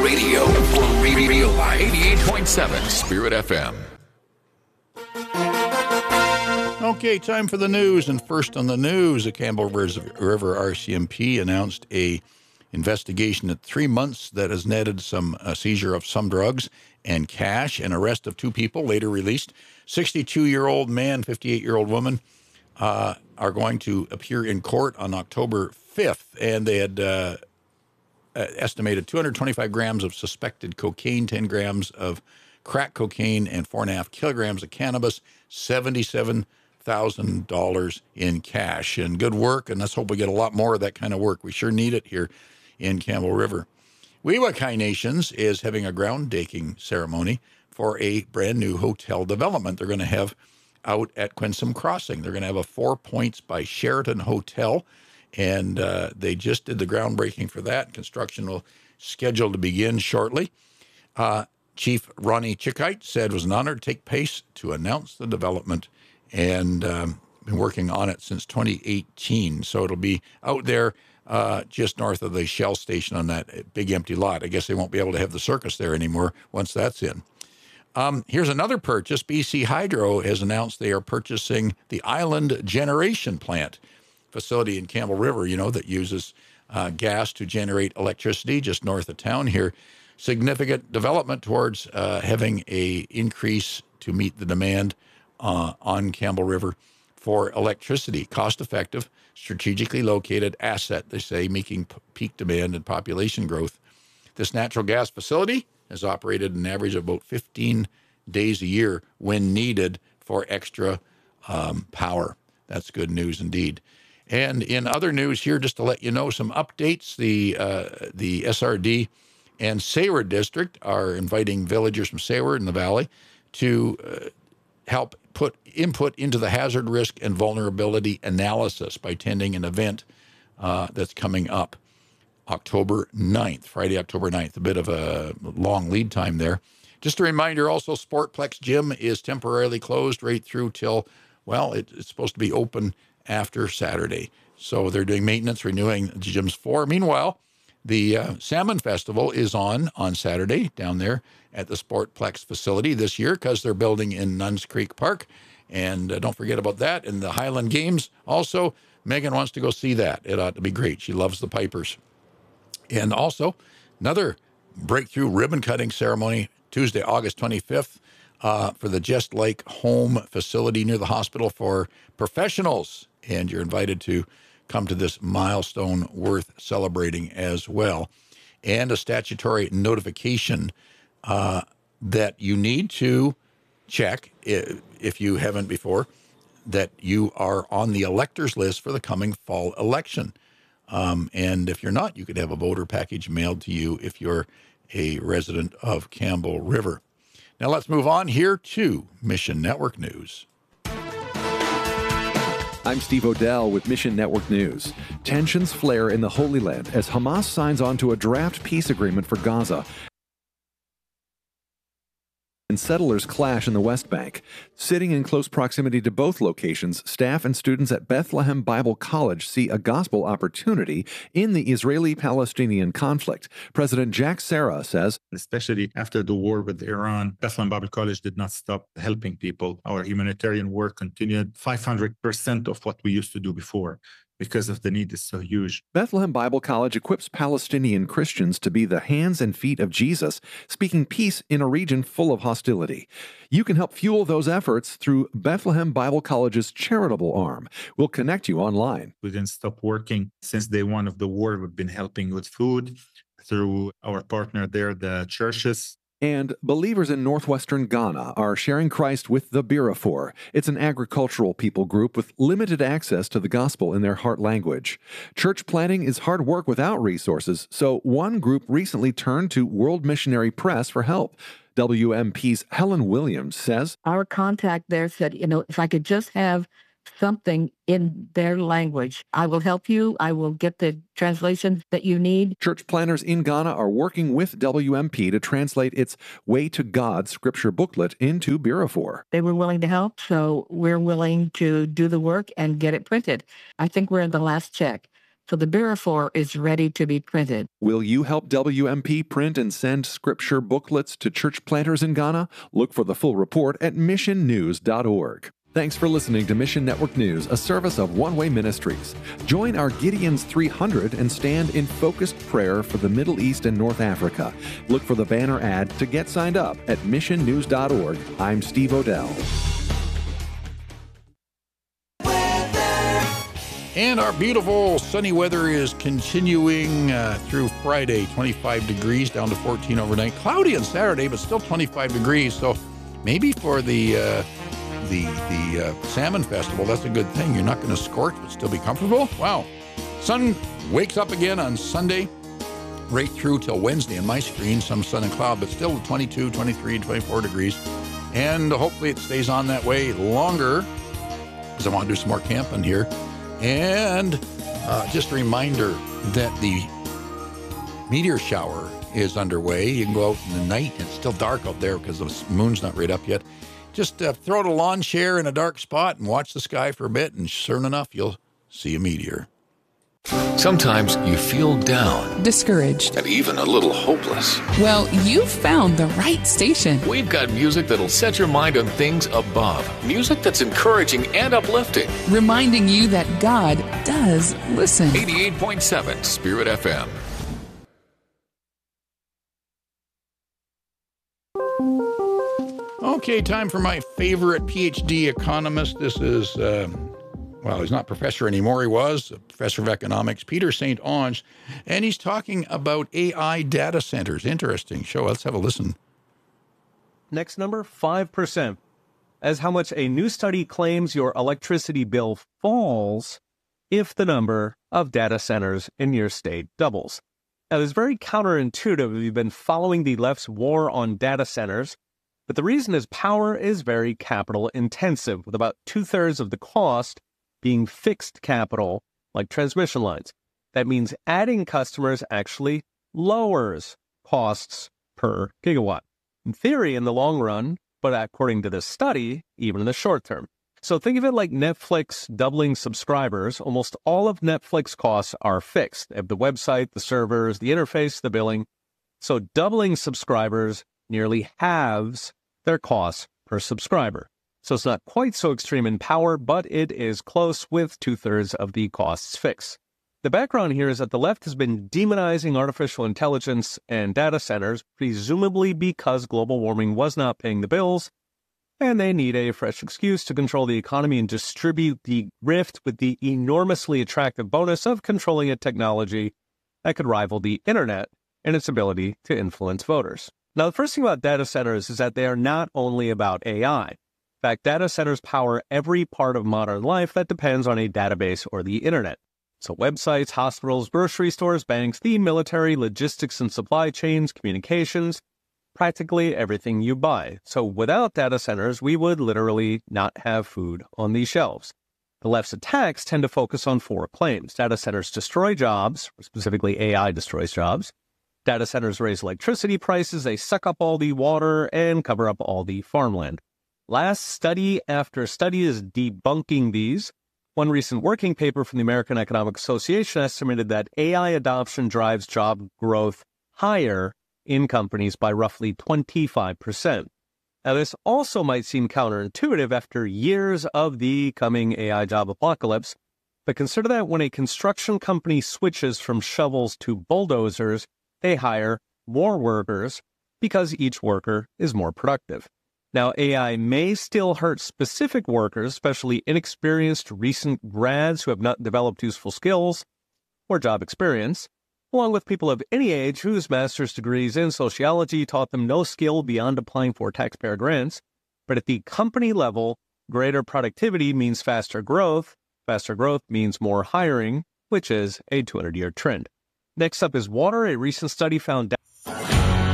radio for Real Life. 88.7 Spirit FM. Okay, time for the news. And first on the news, the Campbell River RCMP announced a investigation at 3 months that has netted some seizure of some drugs and cash and arrest of 2 people, later released. 62-year-old man, 58-year-old woman are going to appear in court on October 5th. And they had estimated 225 grams of suspected cocaine, 10 grams of crack cocaine, and 4.5 kilograms of cannabis, $77,000 in cash. And good work, and let's hope we get a lot more of that kind of work. We sure need it here in Campbell River. Weewakai Nations is having a groundbreaking ceremony for a brand new hotel development they're going to have out at Quinsam Crossing. They're going to have a 4 Points by Sheraton hotel, and they just did the groundbreaking for that. Construction will scheduled to begin shortly. Chief Ronnie Chickite said it was an honor to take pace to announce the development, and been working on it since 2018. So it'll be out there just north of the Shell station on that big empty lot. I guess they won't be able to have the circus there anymore once that's in. Here's another purchase. BC Hydro has announced they are purchasing the Island Generation Plant facility in Campbell River, that uses gas to generate electricity just north of town here. Significant development towards having a increase to meet the demand on Campbell River for electricity. Cost-effective, strategically located asset, they say, meeting peak demand and population growth. This natural gas facility has operated an average of about 15 days a year when needed for extra power. That's good news indeed. And in other news here, just to let you know some updates, the SRD and Sayward District are inviting villagers from Sayward in the Valley to help put input into the hazard, risk, and vulnerability analysis by attending an event that's coming up October 9th, Friday, October 9th. A bit of a long lead time there. Just a reminder also, Sportplex Gym is temporarily closed right through till, it's supposed to be open after Saturday. So they're doing maintenance, renewing the gym's floor. Meanwhile, the Salmon Festival is on Saturday down there at the Sportplex facility this year because they're building in Nuns Creek Park. And don't forget about that. And the Highland Games also, Megan wants to go see that. It ought to be great. She loves the Pipers. And also, another breakthrough ribbon cutting ceremony Tuesday, August 25th for the Just Like Home facility near the hospital for professionals. And you're invited to come to this milestone worth celebrating as well. And a statutory notification that you need to check, if you haven't before, that you are on the electors list for the coming fall election. And if you're not, you could have a voter package mailed to you if you're a resident of Campbell River. Now let's move on here to Mission Network News. I'm Steve Odell with Mission Network News. Tensions flare in the Holy Land as Hamas signs on to a draft peace agreement for Gaza, and settlers clash in the West Bank. Sitting in close proximity to both locations, staff and students at Bethlehem Bible College see a gospel opportunity in the Israeli-Palestinian conflict. President Jack Serra says, especially after the war with Iran, Bethlehem Bible College did not stop helping people. Our humanitarian work continued 500% of what we used to do before, because of the need is so huge. Bethlehem Bible College equips Palestinian Christians to be the hands and feet of Jesus, speaking peace in a region full of hostility. You can help fuel those efforts through Bethlehem Bible College's charitable arm. We'll connect you online. We didn't stop working since day one of the war. We've been helping with food through our partner there, the churches. And believers in northwestern Ghana are sharing Christ with the Birafor. It's an agricultural people group with limited access to the gospel in their heart language. Church planting is hard work without resources, so one group recently turned to World Missionary Press for help. WMP's Helen Williams says, our contact there said, if I could just have something in their language, I will help you. I will get the translation that you need. Church planners in Ghana are working with WMP to translate its Way to God scripture booklet into Birafor. They were willing to help, so we're willing to do the work and get it printed. I think we're in the last check. So the Birafor is ready to be printed. Will you help WMP print and send scripture booklets to church planters in Ghana? Look for the full report at missionnews.org. Thanks for listening to Mission Network News, a service of One Way Ministries. Join our Gideon's 300 and stand in focused prayer for the Middle East and North Africa. Look for the banner ad to get signed up at missionnews.org. I'm Steve Odell. And our beautiful sunny weather is continuing through Friday. 25 degrees down to 14 overnight. Cloudy on Saturday, but still 25 degrees. So maybe for the Salmon Festival, that's a good thing. You're not going to scorch, but still be comfortable. Wow. Sun wakes up again on Sunday, right through till Wednesday on my screen. Some sun and cloud, but still 22, 23, 24 degrees. And hopefully it stays on that way longer, because I want to do some more camping here. And just a reminder that the meteor shower is underway. You can go out in the night. It's still dark out there because the moon's not right up yet. Just throw out a lawn chair in a dark spot and watch the sky for a bit, and sure enough, you'll see a meteor. Sometimes you feel down, discouraged, and even a little hopeless. Well, you've found the right station. We've got music that'll set your mind on things above. Music that's encouraging and uplifting. Reminding you that God does listen. 88.7 Spirit FM. Okay, time for my favorite PhD economist. This is, well, he's not professor anymore. He was a professor of economics, Peter St. Onge, and he's talking about AI data centers. Interesting show. Let's have a listen. Next number, 5%, as how much a new study claims your electricity bill falls if the number of data centers in your state doubles. Now, it's very counterintuitive if you've been following the left's war on data centers, but the reason is power is very capital intensive, with about 2/3 of the cost being fixed capital, like transmission lines. That means adding customers actually lowers costs per gigawatt. In theory, in the long run, but according to this study, even in the short term. So think of it like Netflix doubling subscribers. Almost all of Netflix costs are fixed. They have the website, the servers, the interface, the billing. So doubling subscribers nearly halves their costs per subscriber. So it's not quite so extreme in power, but it is close, with 2/3 of the costs fixed. The background here is that the left has been demonizing artificial intelligence and data centers, presumably because global warming was not paying the bills, and they need a fresh excuse to control the economy and distribute the rift with the enormously attractive bonus of controlling a technology that could rival the internet in its ability to influence voters. Now, the first thing about data centers is that they are not only about AI. In fact, data centers power every part of modern life that depends on a database or the internet. So websites, hospitals, grocery stores, banks, the military, logistics and supply chains, communications, practically everything you buy. So without data centers, we would literally not have food on these shelves. The left's attacks tend to focus on 4 claims. Data centers destroy jobs, specifically AI destroys jobs. Data centers raise electricity prices, they suck up all the water and cover up all the farmland. Last study after study is debunking these. One recent working paper from the American Economic Association estimated that AI adoption drives job growth higher in companies by roughly 25%. Now, this also might seem counterintuitive after years of the coming AI job apocalypse, but consider that when a construction company switches from shovels to bulldozers, they hire more workers because each worker is more productive. Now, AI may still hurt specific workers, especially inexperienced recent grads who have not developed useful skills or job experience, along with people of any age whose master's degrees in sociology taught them no skill beyond applying for taxpayer grants. But at the company level, greater productivity means faster growth. Faster growth means more hiring, which is a 200-year trend. Next up is water. A recent study found